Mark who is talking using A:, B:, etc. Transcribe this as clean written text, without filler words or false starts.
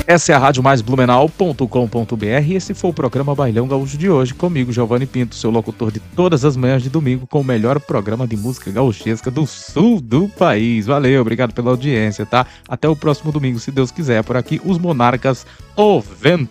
A: Essa é a Rádio Mais Blumenau.com.br e esse foi o programa Bailão Gaúcho de hoje, comigo, Giovanni Pinto, seu locutor de todas as manhãs de domingo, com o melhor programa de música gauchesca do sul do país. Valeu, obrigado pela audiência, tá? Até o próximo domingo, se Deus quiser. Por aqui, os Monarcas, o Vento.